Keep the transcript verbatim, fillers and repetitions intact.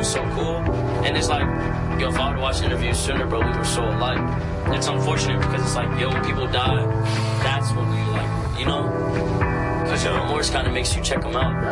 was so cool. And it's like, yo, if I would watch interviews sooner, bro, we were so alike. It's unfortunate because it's like, yo, when people die, that's when we like, you know? Because your remorse kind of makes you check them out.